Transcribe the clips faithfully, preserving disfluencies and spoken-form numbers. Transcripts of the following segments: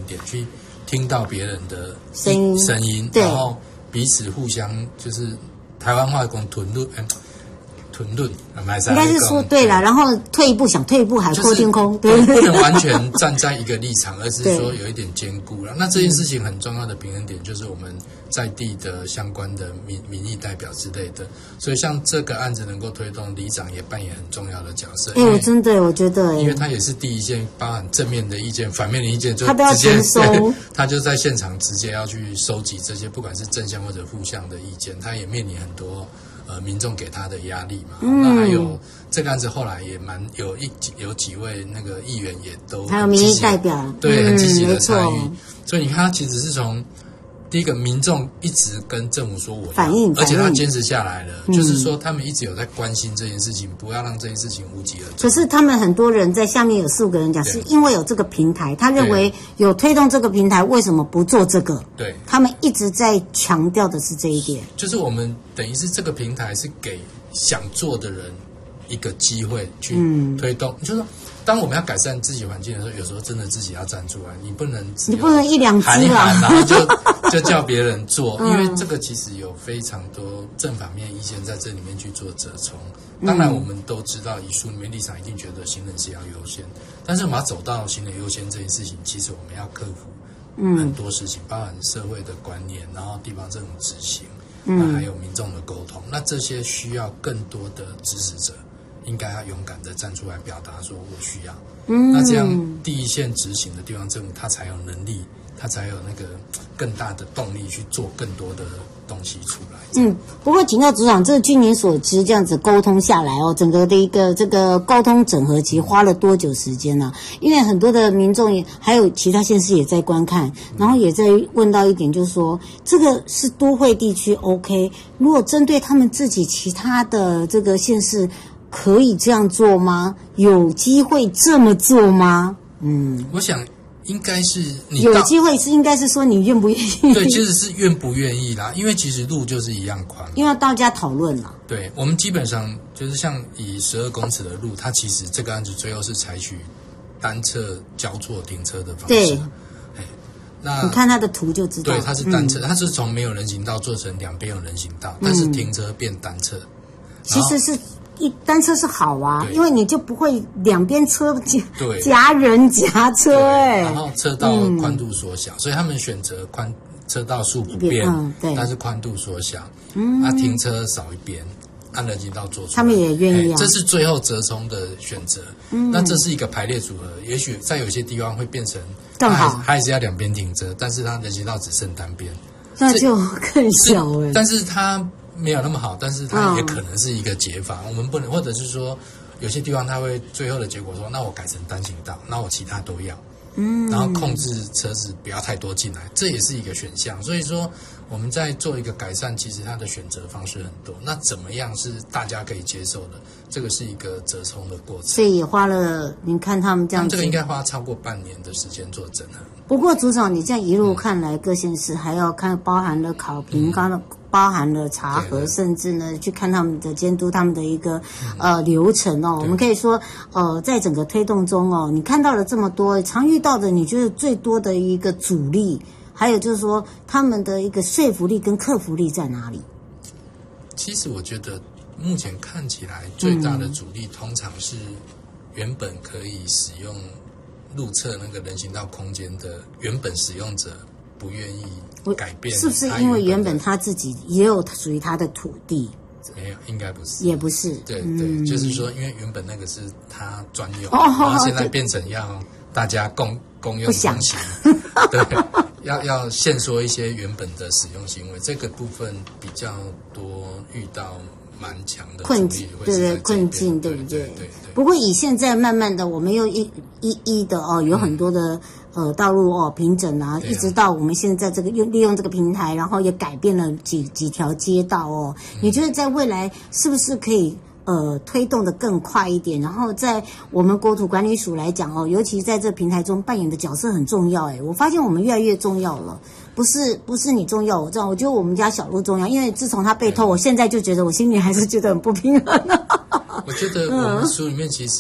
点，去听到别人的声音， 声音，然后彼此互相就是台湾话讲屯论，嗯，屯论， 应该是说对了，然后退一步想退一步海阔天空， 对，不能完全站在一个立场，而是说有一点兼顾了。那这件事情很重要的平衡点就是我们在地的相关的民民意代表之类的，所以像这个案子能够推动，里长也扮演很重要的角色。 哎、欸，我真的我觉得、欸， 因为他也是第一线，包含正面的意见、反面的意见，就他都要全收， 他就在现场直接要去收集这些，不管是正向或者负向的意见，他也面临很多。呃，民众给他的压力嘛，嗯、那还有这个案子后来也蛮有一有几位那个议员也都还有民意代表， 对， 嗯、 很积极的参与，所以你看他其实是从第一个民众一直跟政府说我要反映， 而且他坚持下来了， 嗯、 就是说他们一直有在关心这件事情，不要让这件事情无疾而终。 可是他们很多人在下面有四五个人讲，是因为有这个平台，他认为有推动这个平台，为什么不做这个？ 对， 他们一直在强调的是这一点， 就是我们等于是这个平台是给想做的人一个机会去推动，嗯、就是说。当我们要改善自己环境的时候，有时候真的自己要站出来，你不能你不能一两喊一喊，然后就就叫别人做， 嗯、 因为这个其实有非常多正反面意见在这里面去做折冲。当然，我们都知道，以书里面立场一定觉得行人是要优先，但是我们要走到行人优先这件事情，其实我们要克服很多事情，包含社会的观念，然后地方政府执行， 嗯、 那还有民众的沟通，那这些需要更多的支持者。应该要勇敢的站出来表达说我需要， 嗯， 那这样第一线执行的地方政府，他才有能力，他才有那个更大的动力去做更多的东西出来。 嗯，不过警告组长，这据您所知，这样子沟通下来哦，整个的一个这个沟通整合期花了多久时间呢、啊？因为很多的民众也还有其他县市也在观看，然后也在问到一点，就是说这个是都会地区 OK， 如果针对他们自己其他的这个县市。可以这样做吗？有机会这么做吗？嗯， 我想应该是你有机会是应该是说你愿不愿意？ 对，其实是愿不愿意啦，因为其实路就是一样宽， 因为要大家讨论啦。 对，我们基本上就是像以十二公尺的路，它其实这个案子最后是采取单侧交错停车的方式。 对， 那你看它的图就知道， 对，它是单侧， 嗯、 它是从没有人行道做成两边有人行道，但是停车变单侧， 嗯、其实是。一单车是好啊，因为你就不会两边车夹夹人夹车哎、欸， 然后车道宽度缩小，嗯、所以他们选择宽车道数不变， 嗯、对， 但是宽度缩小，嗯，啊停车少一边，按人行道做出来， 他们也愿意啊， 这是最后折冲的选择。嗯，那这是一个排列组合，也许在有些地方会变成更好， 它还是要两边停车，但是它人行道只剩单边， 那就更小哎、欸， 但是它。没有那么好，但是它也可能是一个解法。嗯、我们不能，或者是说，有些地方它会最后的结果说，那我改成单行道，那我其他都要，嗯，然后控制车子不要太多进来，这也是一个选项。所以说，我们在做一个改善，其实它的选择方式很多。那怎么样是大家可以接受的？这个是一个折冲的过程。 所以也花了，你看他们这样子， 这个应该花超过半年的时间做整合。 不过组长，你这样一路看来，各县市还要看包含了考评，刚、嗯、包含了查核，甚至呢去看他们的监督，他们的一个、嗯、呃流程哦。我们可以说，呃，在整个推动中哦，你看到了这么多，常遇到的，你觉得最多的一个阻力，还有就是说他们的一个说服力跟克服力在哪里？ 其实我觉得目前看起来最大的阻力，通常是原本可以使用路侧那个人行道空间的原本使用者不愿意改变， 是不是因为原本他自己也有属于他的土地？ 没有，应该不是， 也不是。 对对， 嗯、 就是说，因为原本那个是他专用， 哦、 然后现在变成要大家共共用共行，对，要要限缩一些原本的使用行为，这个部分比较多遇到。蛮强的困境，对对，困境，对不对？对对对。不过以现在慢慢的，我们又一一一的哦，有很多的、嗯、呃道路哦平整啊，一直到我们现在这个用利用这个平台，然后也改变了几几条街道哦。嗯、你觉得在未来是不是可以呃推动的更快一点？然后在我们国土管理署来讲哦，尤其在这平台中扮演的角色很重要哎，我发现我们越来越重要了。不是不是你重要，我知道，我觉得我们家小路重要，因为自从他被偷，我现在就觉得我心里还是觉得很不平衡。 我觉得我们书里面其实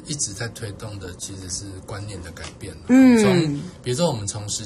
一直在推动的其实是观念的改变。 嗯， 从比如说我们从十